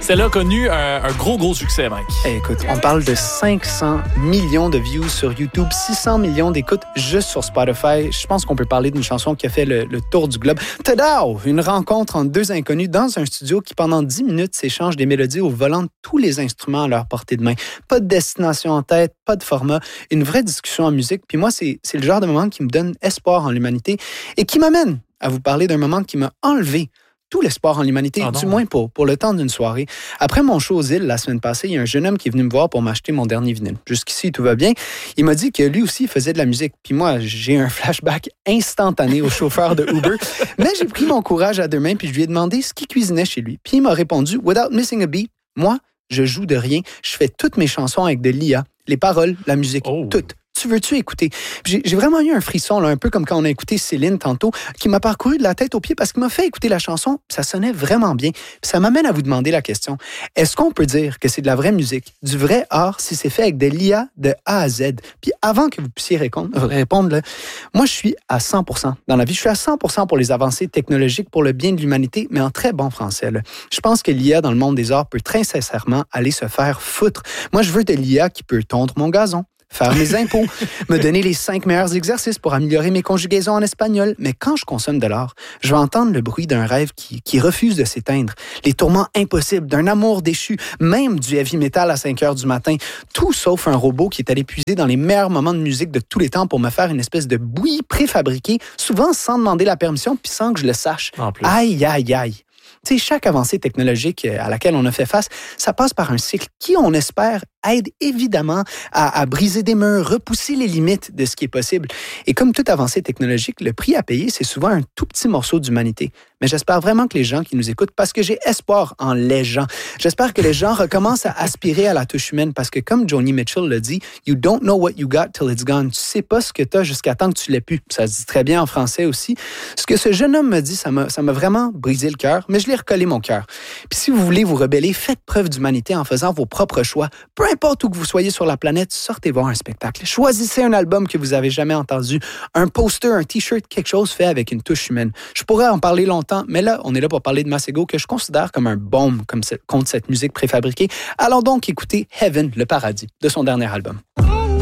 Celle-là a connu un gros succès, Mike. Écoute, on parle de 500 millions de views sur YouTube, 600 millions d'écoutes juste sur Spotify. Je pense qu'on peut parler d'une chanson qui a fait le tour du globe. Tadao! Une rencontre entre deux inconnus dans un studio qui, pendant 10 minutes, s'échangent des mélodies au volant de tous les instruments à leur portée de main. Pas de destination en tête, pas de format, une vraie discussion en musique. Puis moi, c'est le genre de moment qui me donne espoir en l'humanité et qui m'amène à vous parler d'un moment qui m'a enlevé tout l'espoir en l'humanité, du moins pour le temps d'une soirée. Après mon show aux îles la semaine passée, il y a un jeune homme qui est venu me voir pour m'acheter mon dernier vinyle. Jusqu'ici, tout va bien. Il m'a dit que lui aussi faisait de la musique. Puis moi, j'ai un flashback instantané au chauffeur de Uber. Mais j'ai pris mon courage à deux mains puis je lui ai demandé ce qu'il cuisinait chez lui. Puis il m'a répondu « Without missing a beat, moi, je joue de rien. Je fais toutes mes chansons avec de l'IA. Les paroles, la musique, toutes. Tu veux-tu écouter? » J'ai vraiment eu un frisson, là, un peu comme quand on a écouté Céline tantôt, qui m'a parcouru de la tête aux pieds parce qu'il m'a fait écouter la chanson. Ça sonnait vraiment bien. Puis ça m'amène à vous demander la question. Est-ce qu'on peut dire que c'est de la vraie musique, du vrai art, si c'est fait avec de l'IA de A à Z? Puis avant que vous puissiez répondre là, moi, je suis à 100% dans la vie. Je suis à 100% pour les avancées technologiques, pour le bien de l'humanité, mais en très bon français. Là. Je pense que l'IA dans le monde des arts peut très sincèrement aller se faire foutre. Moi, je veux de l'IA qui peut tondre mon gazon, faire mes impôts, me donner les 5 meilleurs exercices pour améliorer mes conjugaisons en espagnol. Mais quand je consomme de l'art, je vais entendre le bruit d'un rêve qui refuse de s'éteindre, les tourments impossibles d'un amour déchu, même du heavy metal à 5 heures du matin, tout sauf un robot qui est allé puiser dans les meilleurs moments de musique de tous les temps pour me faire une espèce de bouillie préfabriquée, souvent sans demander la permission puis sans que je le sache. Aïe, aïe, aïe. Tu sais, chaque avancée technologique à laquelle on a fait face, ça passe par un cycle qui, on espère, aide évidemment à briser des murs, repousser les limites de ce qui est possible. Et comme toute avancée technologique, le prix à payer, c'est souvent un tout petit morceau d'humanité. Mais j'espère vraiment que les gens qui nous écoutent, parce que j'ai espoir en les gens, j'espère que les gens recommencent à aspirer à la touche humaine parce que comme Joni Mitchell l'a dit, « You don't know what you got till it's gone ». Tu sais pas ce que tu as jusqu'à temps que tu l'aies pu. Ça se dit très bien en français aussi. Ce que ce jeune homme me dit, ça m'a vraiment brisé le cœur, mais je l'ai recollé mon cœur. Puis si vous voulez vous rebeller, faites preuve d'humanité en faisant vos propres choix. Peu importe où que vous soyez sur la planète, sortez voir un spectacle. Choisissez un album que vous avez jamais entendu, un poster, un t-shirt, quelque chose fait avec une touche humaine. Je pourrais en parler longtemps, mais là, on est là pour parler de Masego, que je considère comme un baume contre cette musique préfabriquée. Allons donc écouter Heaven, le paradis, de son dernier album.